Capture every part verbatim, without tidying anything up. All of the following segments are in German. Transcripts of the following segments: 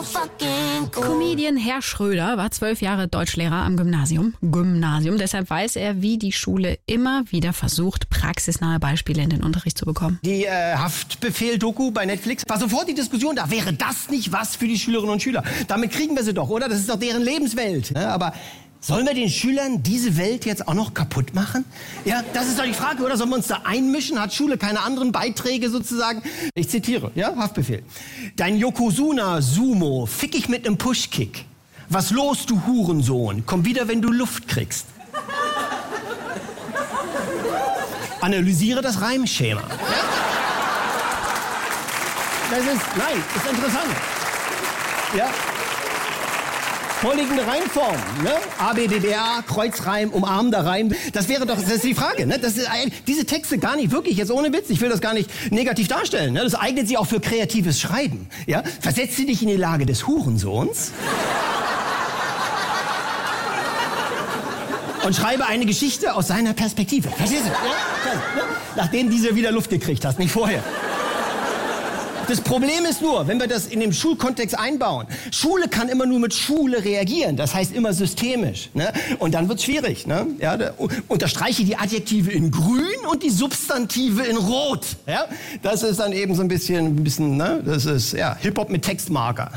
Comedian Herr Schröder war zwölf Jahre Deutschlehrer am Gymnasium. Gymnasium. Deshalb weiß er, wie die Schule immer wieder versucht, praxisnahe Beispiele in den Unterricht zu bekommen. Die äh, Haftbefehl-Doku bei Netflix war sofort die Diskussion, da wäre das nicht was für die Schülerinnen und Schüler. Damit kriegen wir sie doch, oder? Das ist doch deren Lebenswelt. Ne? Aber sollen wir den Schülern diese Welt jetzt auch noch kaputt machen? Ja, das ist doch die Frage, oder? Sollen wir uns da einmischen? Hat Schule keine anderen Beiträge sozusagen? Ich zitiere, ja, Haftbefehl. Dein Yokozuna-Sumo fick ich mit nem Pushkick. Was los, du Hurensohn? Komm wieder, wenn du Luft kriegst. Analysiere das Reimschema. Ja? Das ist, nein, ist interessant. Ja. Vorliegende Reimform, ne? A, B, B, B, A, Kreuzreim, umarmender Reim. Das wäre doch, das ist die Frage, ne? Das ist, diese Texte gar nicht, wirklich, jetzt ohne Witz, ich will das gar nicht negativ darstellen, ne? Das eignet sich auch für kreatives Schreiben, ja? Versetze dich in die Lage des Hurensohns und schreibe eine Geschichte aus seiner Perspektive. Verstehst du? Ja? Nachdem diese wieder Luft gekriegt hast, nicht vorher. Das Problem ist nur, wenn wir das in dem Schulkontext einbauen, Schule kann immer nur mit Schule reagieren, das heißt immer systemisch. Ne? Und dann wird's schwierig. Ne? Ja, da, unterstreiche die Adjektive in grün und die Substantive in rot. Ja? Das ist dann eben so ein bisschen, ein bisschen ne? Das ist ja, Hip-Hop mit Textmarker.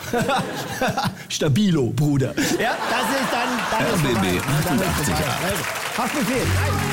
Stabilo, Bruder. Ja, das ist dann... dann R B B achtundachtzig. acht. Haftbefehl.